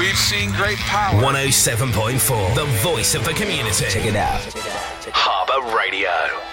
We've seen great power. 107.4, the voice of the community. Check it out. Harbour Radio.